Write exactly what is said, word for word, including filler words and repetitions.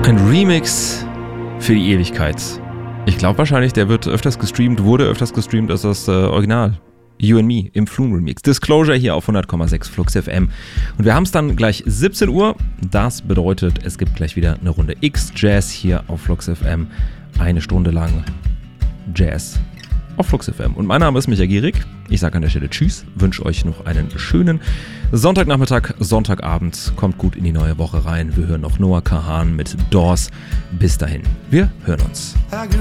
Ein Remix für die Ewigkeit. Ich glaube wahrscheinlich, der wird öfters gestreamt, wurde öfters gestreamt als das äh, Original. You and Me im Flume Remix. Disclosure hier auf hundert Komma sechs Flux F M. Und wir haben es dann gleich siebzehn Uhr. Das bedeutet, es gibt gleich wieder eine Runde X-Jazz hier auf Flux F M. Eine Stunde lang Jazz auf Flux F M. Und mein Name ist Michael Gierig. Ich sage an der Stelle Tschüss, wünsche euch noch einen schönen Sonntagnachmittag, Sonntagabend. Kommt gut in die neue Woche rein. Wir hören noch Noah Kahan mit Doors. Bis dahin, wir hören uns.